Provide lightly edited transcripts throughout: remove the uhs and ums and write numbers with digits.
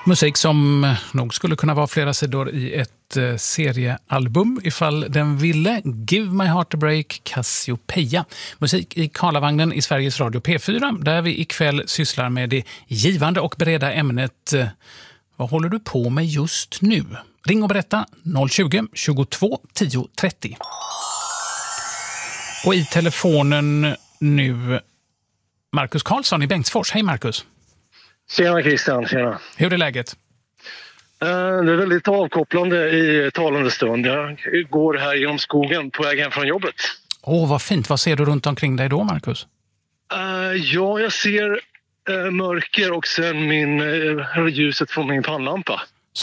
Musik som nog skulle kunna vara flera sidor i ett seriealbum ifall den ville. Give My Heart a Break, Cassiopeia. Musik i Karlavagnen i Sveriges Radio P4 där vi ikväll sysslar med det givande och breda ämnet vad håller du på med just nu? Ring och berätta 020 22 10 30. Och i telefonen nu Marcus Karlsson i Bengtsfors. Hej Marcus. Tjena Christian, tjena. Hur är läget? Det är väldigt avkopplande i talande stund. Jag går här genom skogen på väg hem från jobbet. Vad fint. Vad ser du runt omkring dig då, Marcus? Ja, jag ser mörker och sen ljuset från min pannlampa.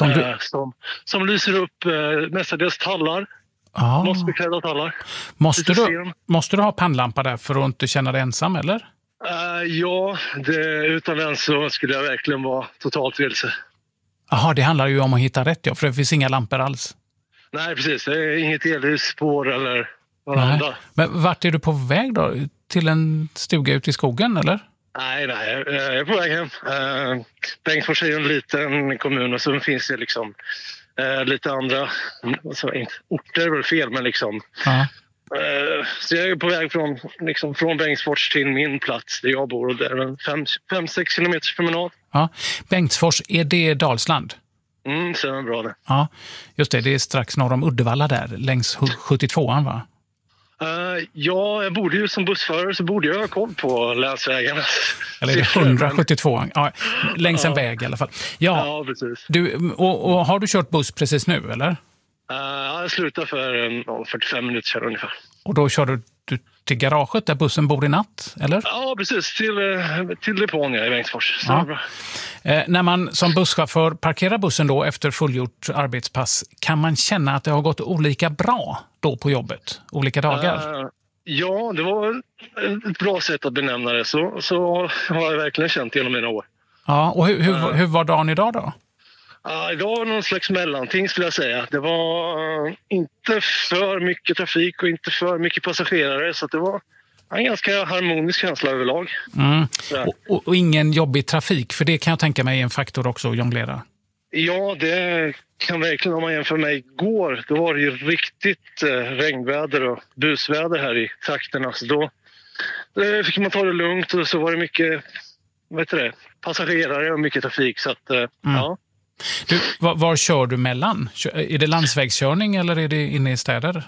Som lyser upp mestadels tallar. Mossbeklädda tallar. Måste du ha pannlampa där för att inte känna dig ensam, eller? Ja, utan den så skulle jag verkligen vara totalt vilse. Jaha, det handlar ju om att hitta rätt, för det finns inga lampor alls. Nej, precis. Det är inget elljusspår eller några andra. Men vart är du på väg då? Till en stuga ute i skogen, eller? Nej, jag är på väg hem. Bengtsfors är en liten kommun och så finns det liksom lite andra, alltså inte orter är väl fel, men liksom... Så jag är på väg från Bengtsfors till min plats där jag bor och det är en 5-6 kilometers promenad. Ja. Bengtsfors, är det Dalsland? Så är det bra det. Ja, just det är strax norr om Uddevalla där, längs 72an va? Ja, jag borde ju som bussförare så borde jag ha koll på länsvägarna. Eller är det 172an? Ja, längs en väg i alla fall. Ja precis. Och har du kört buss precis nu, eller? Jag slutar för 45 minuter sedan ungefär. Och då kör du till garaget där bussen bor i natt, eller? Ja, precis. Till depån i Bengtsfors. Ja. När man som busschaufför parkerar bussen då efter fullgjort arbetspass, kan man känna att det har gått olika bra då på jobbet? Olika dagar? Ja, det var ett bra sätt att benämna det. Så har jag verkligen känt genom mina år. Ja, och hur var dagen idag då? Idag var någon slags mellanting skulle jag säga. Det var inte för mycket trafik och inte för mycket passagerare. Så det var en ganska harmonisk känsla överlag. Och ingen jobbig trafik, för det kan jag tänka mig är en faktor också att jonglera. Ja, det kan verkligen, om man jämför med igår. Då var det ju riktigt regnväder och busväder här i trakterna. Så då fick man ta det lugnt och så var det mycket passagerare och mycket trafik. Så att, ja. Du, var kör du mellan? Är det landsvägskörning eller är det inne i städer?